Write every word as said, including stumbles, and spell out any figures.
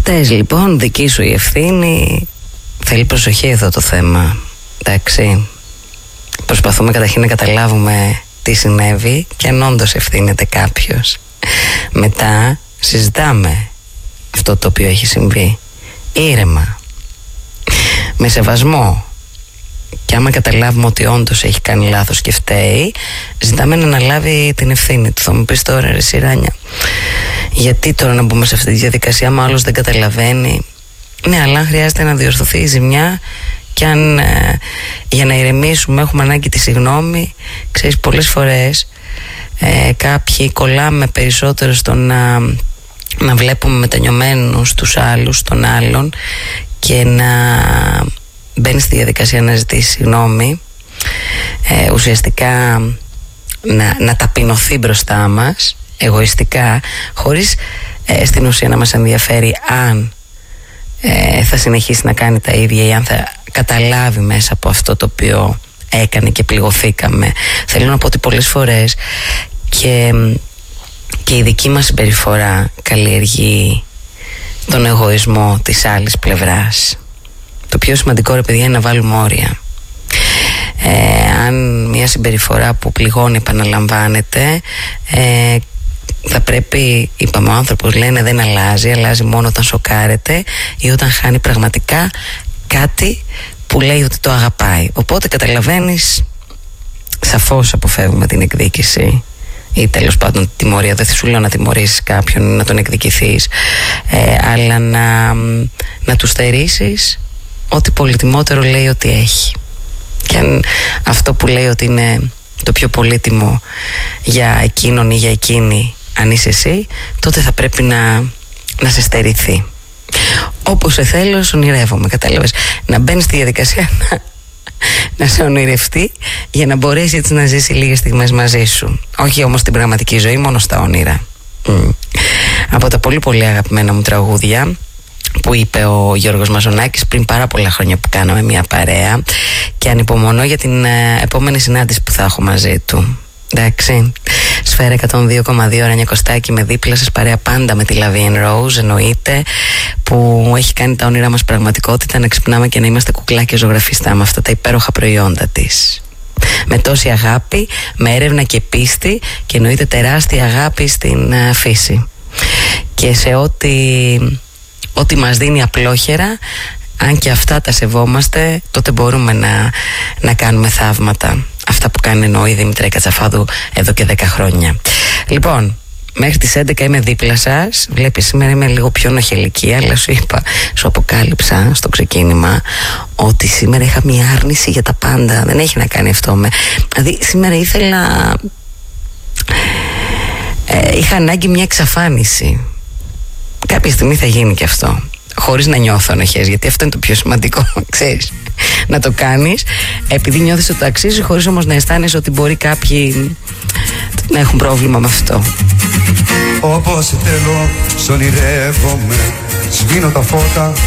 Φταίς λοιπόν, δική σου η ευθύνη. Θέλει προσοχή εδώ το θέμα. Εντάξει. Προσπαθούμε καταρχήν να καταλάβουμε τι συνέβη και αν όντως ευθύνεται κάποιος. Μετά συζητάμε αυτό το οποίο έχει συμβεί ήρεμα, με σεβασμό. Και άμα καταλάβουμε ότι όντως έχει κάνει λάθος και φταίει, ζητάμε να αναλάβει την ευθύνη του. Θα μου πεις τώρα, ρε Σιράνια, γιατί τώρα να μπούμε σε αυτή τη διαδικασία, άμα άλλος δεν καταλαβαίνει? Ναι, αλλά αν χρειάζεται να διορθωθεί η ζημιά και αν ε, για να ηρεμήσουμε έχουμε ανάγκη τη συγγνώμη, ξέρεις, πολλές φορές ε, κάποιοι κολλάμε περισσότερο στο να, να βλέπουμε μετανιωμένους τους άλλους, των άλλων, και να μπαίνει στη διαδικασία να ζητήσει συγγνώμη, ε, ουσιαστικά να, να ταπεινωθεί μπροστά μας εγωιστικά, χωρίς ε, στην ουσία να μας ενδιαφέρει αν ε, θα συνεχίσει να κάνει τα ίδια ή αν θα καταλάβει μέσα από αυτό το οποίο έκανε και πληγωθήκαμε. Θέλω να πω ότι πολλές φορές και, και η δική μας συμπεριφορά καλλιεργεί τον εγωισμό της άλλης πλευράς. Το πιο σημαντικό, ρε παιδιά, είναι να βάλουμε όρια. Ε, αν μια συμπεριφορά που πληγώνει επαναλαμβάνεται, ε, θα πρέπει, είπαμε, ο άνθρωπος λένε δεν αλλάζει, αλλάζει μόνο όταν σοκάρεται ή όταν χάνει πραγματικά κάτι που λέει ότι το αγαπάει. Οπότε καταλαβαίνεις, σαφώς αποφεύγουμε την εκδίκηση ή τέλος πάντων τη τιμωρία. Δεν σου λέω να τιμωρήσεις κάποιον ή να τον εκδικηθείς, ε, αλλά να, να του στερήσεις ό,τι πολυτιμότερο λέει ότι έχει. Και αν αυτό που λέει ότι είναι το πιο πολύτιμο για εκείνον ή για εκείνη, αν είσαι εσύ, τότε θα πρέπει να, να σε στερηθεί. Όπως σε θέλω, σε ονειρεύομαι, κατάλαβες? Να μπαίνεις στη διαδικασία να, να σε ονειρευτεί, για να μπορέσει έτσι να ζήσει λίγες στιγμές μαζί σου. Όχι όμως την πραγματική ζωή, μόνο στα όνειρα. Mm. Από τα πολύ πολύ αγαπημένα μου τραγούδια που είπε ο Γιώργος Μαζονάκης πριν πάρα πολλά χρόνια που κάναμε μια παρέα, και ανυπομονώ για την ε, επόμενη συνάντηση που θα έχω μαζί του. Εντάξει. Σφαίρα εκατόν δύο κόμμα δύο, Ράνια Κωστάκη, με δίπλα σας, παρέα πάντα με τη Lavie and Rose, εννοείται, που έχει κάνει τα όνειρά μας πραγματικότητα, να ξυπνάμε και να είμαστε κουκλάκια ζωγραφιστά με αυτά τα υπέροχα προϊόντα της. Με τόση αγάπη, με έρευνα και πίστη, και εννοείται τεράστια αγάπη στην uh, φύση. Και σε ό,τι, ό,τι μας δίνει απλόχερα, αν και αυτά τα σεβόμαστε, τότε μπορούμε να, να κάνουμε θαύματα. Αυτά που κάνει, εννοεί, η Δημητρία Κατσαφάδου εδώ και δέκα χρόνια. Λοιπόν, μέχρι τις έντεκα είμαι δίπλα σας. Βλέπεις, σήμερα είμαι λίγο πιο νοχελική, αλλά σου είπα, σου αποκάλυψα στο ξεκίνημα ότι σήμερα είχα μια άρνηση για τα πάντα. Δεν έχει να κάνει αυτό με... Δηλαδή σήμερα ήθελα... Ε, είχα ανάγκη μια εξαφάνιση. Κάποια στιγμή θα γίνει και αυτό, χωρίς να νιώθω ενοχές, γιατί αυτό είναι το πιο σημαντικό, ξέρεις. Να το κάνεις επειδή νιώθεις ότι το αξίζει, χωρίς όμως να αισθάνεσαι ότι μπορεί κάποιοι να έχουν πρόβλημα με αυτό. Όπως θέλω, σ' ονειρεύομαι, σβήνω τα φώτα